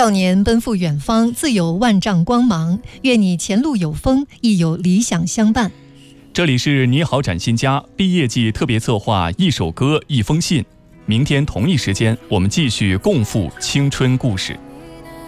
少年奔赴远方，自有万丈光芒。愿你前路有风，亦有理想相伴。 这里是你好展新家毕业季特别策划，一首歌一封信。明天同一时间，我们继续共赴青春故事。